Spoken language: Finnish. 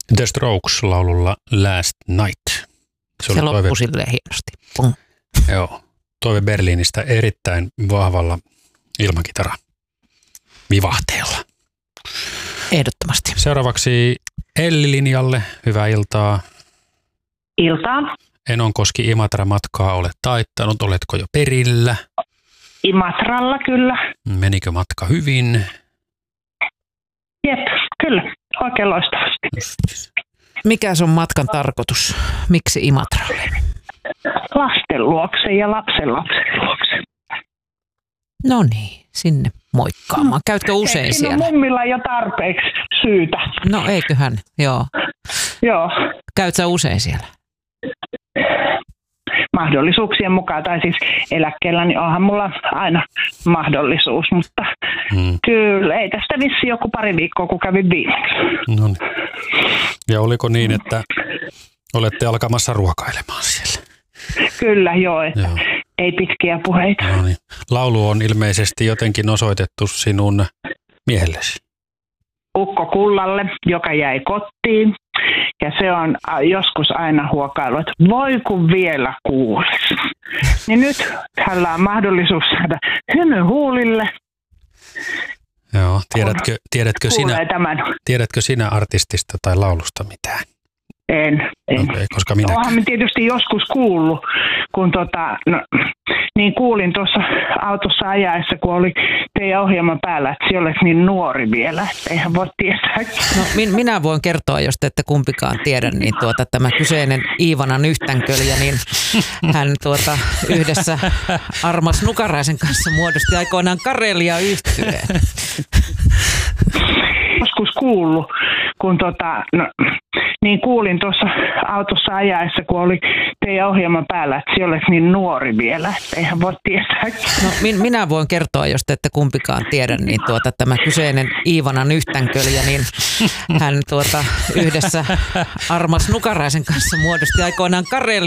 The Strokes laululla Last Night. Se loppui silleen hienosti. Pum. Joo, Toive Berliinistä erittäin vahvalla ilmakitara vivahteella. Ehdottomasti. Seuraavaksi Elli-linjalle. Hyvää iltaa. Iltaa. Enonkoski Imatra-matkaa olet taittanut. Oletko jo perillä? Imatralla kyllä. Menikö matka hyvin? Jep, kyllä. Oikein loistavasti. Mikä on matkan tarkoitus? Miksi Imatralle? Lasten luokse ja lapsen luokse. No niin, sinne moikkaamaan. Käytkö usein Siinä siellä? on mummilla jo tarpeeksi syytä. No eiköhän, joo. Joo. Käyt sä usein siellä? Mahdollisuuksien mukaan, tai siis eläkkeellä, niin onhan mulla aina mahdollisuus, mutta kyllä ei tästä vissi joku pari viikkoa, kun kävin viimeksi. No niin. Ja oliko niin, että olette alkamassa ruokailemaan siellä? Kyllä joo, että Joo. ei pitkiä puheita. No niin. Laulu on ilmeisesti jotenkin osoitettu sinun miehellesi. Ukko Kullalle, joka jäi kotiin. Ja se on joskus aina huokailu, että voi kun vielä kuulisi. Niin nyt hänellä on mahdollisuus saada hymy huulille. Joo, tiedätkö sinä artistista tai laulusta mitään? En. Okay, koska minäkään. Olenhan tietysti joskus kuullut, kun niin kuulin tuossa autossa ajaessa, kun oli teidän ohjelma päällä, että se olet niin nuori vielä, että eihän voi tietää. No, minä voin kertoa, jos te ette kumpikaan tiedä, niin tämä kyseinen Iivanan yhtänkölja, niin hän yhdessä Armas Nukaraisen kanssa muodosti aikoinaan Karelia-yhtyeen. Joskus kuullut, kun niin kuulin tuossa autossa ajaessa, kun oli teidän ohjelma päällä, että se olet niin nuori vielä, että eihän voi tietää. No, minä voin kertoa, jos te ette kumpikaan tiedä, niin tämä kyseinen Iivanan yhtänkölja, niin hän yhdessä Armas Nukaraisen kanssa muodosti aikoinaan Karelia